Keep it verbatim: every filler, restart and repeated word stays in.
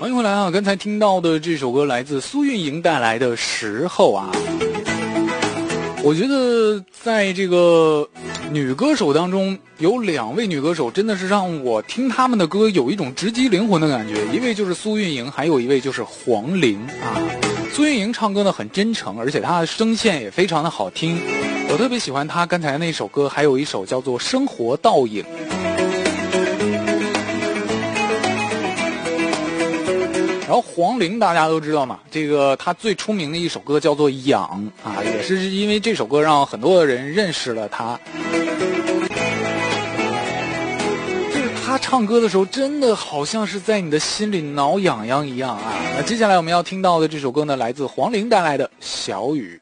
欢迎回来啊！刚才听到的这首歌来自苏运莹带来的《时候》啊。我觉得在这个女歌手当中，有两位女歌手真的是让我听她们的歌有一种直击灵魂的感觉。一位就是苏运莹，还有一位就是黄龄啊。苏运莹唱歌呢很真诚，而且她的声线也非常的好听。我特别喜欢她刚才那首歌，还有一首叫做《生活倒影》。然后黄龄大家都知道嘛，这个她最出名的一首歌叫做《痒》啊，也是因为这首歌让很多的人认识了她。就是她唱歌的时候，真的好像是在你的心里挠痒痒一样啊。那接下来我们要听到的这首歌呢，来自黄龄带来的《小雨》。